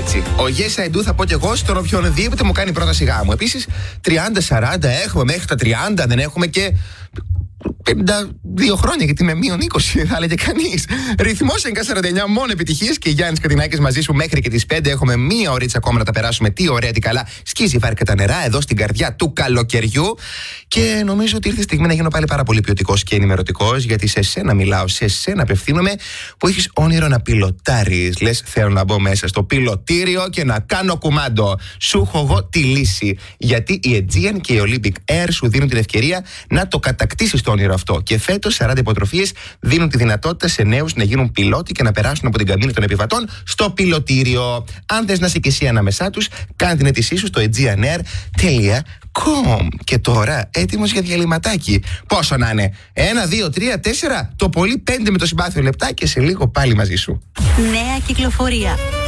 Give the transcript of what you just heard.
Έτσι. Ο Yes I Do θα πω κι εγώ στον οποιονδήποτε μου κάνει πρόταση γάμου. Επίσης, 30-40 έχουμε μέχρι τα 30, δεν έχουμε και 52 χρόνια, γιατί με μείον 20, θα έλεγε κανείς. Ρυθμός 949, μόνο επιτυχίες και Γιάννης Κατινάκης μαζί σου μέχρι και τις 5. Έχουμε μία ωρίτσα ακόμα να τα περάσουμε. Τι ωραία, τι καλά. Σκίζει η βάρκα τα νερά εδώ στην καρδιά του καλοκαιριού. Και νομίζω ότι ήρθε η στιγμή να γίνω πάλι πάρα πολύ ποιοτικός και ενημερωτικός, γιατί σε σένα μιλάω, σε σένα απευθύνομαι, που έχεις όνειρο να πιλοτάρεις. Λες, θέλω να μπω μέσα στο πιλοτήριο και να κάνω κουμάντο. Σου έχω εγώ τη λύση. Γιατί η Aegean και η Olympic Air σου δίνουν την ευκαιρία να το κατακτήσεις το όνειρο αυτό. Και φέτος 40 υποτροφίες δίνουν τη δυνατότητα σε νέους να γίνουν πιλότοι και να περάσουν από την καμπίνα των επιβατών στο πιλοτήριο. Αν θες να είσαι και εσύ ανάμεσά τους, κάνε την αίτησή σου στο aegeanair.com. Και τώρα έτοιμος για διαλυματάκι. Πόσο να είναι? 1, 2, 3, 4, το πολύ 5 με το συμπάθειο λεπτά και σε λίγο πάλι μαζί σου. Νέα κυκλοφορία.